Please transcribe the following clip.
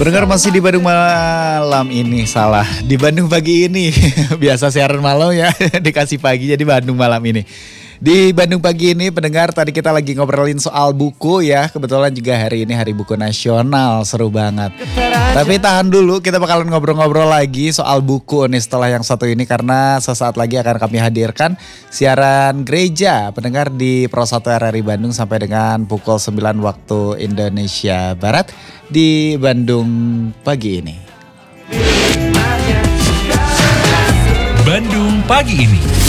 Pendengar masih di Bandung malam ini, salah, di Bandung pagi ini. Biasa siaran malam ya, dikasih pagi jadi Bandung malam ini. Di Bandung pagi ini pendengar, tadi kita lagi ngobrolin soal buku ya. Kebetulan juga hari ini Hari Buku Nasional, seru banget. Tapi tahan dulu, kita bakalan ngobrol-ngobrol lagi soal buku nih setelah yang satu ini. Karena sesaat lagi akan kami hadirkan siaran gereja pendengar di Pro 1 RRI Bandung sampai dengan pukul 9 waktu Indonesia Barat di Bandung pagi ini. Bandung pagi ini.